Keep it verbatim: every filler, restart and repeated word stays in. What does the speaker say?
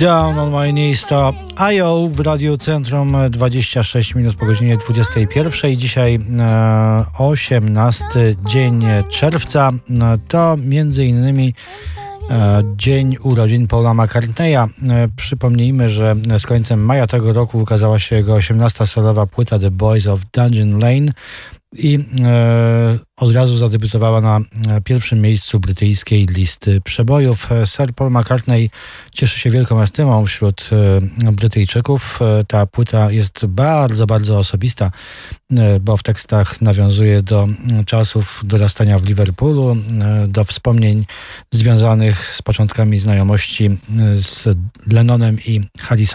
Down on my knees to I O w Radiu Centrum, dwadzieścia sześć minut po godzinie dwudziestej pierwszej. Dzisiaj e, osiemnasty dzień czerwca. E, to między innymi e, dzień urodzin Paula McCartneya. E, przypomnijmy, że z końcem maja tego roku ukazała się jego osiemnasta solowa płyta The Boys of Dungeon Lane i e, od razu zadebiutowała na pierwszym miejscu brytyjskiej listy przebojów. Sir Paul McCartney cieszy się wielką estymą wśród e, Brytyjczyków. E, ta płyta jest bardzo, bardzo osobista, e, bo w tekstach nawiązuje do czasów dorastania w Liverpoolu, e, do wspomnień związanych z początkami znajomości z Lennonem i Harrisonem.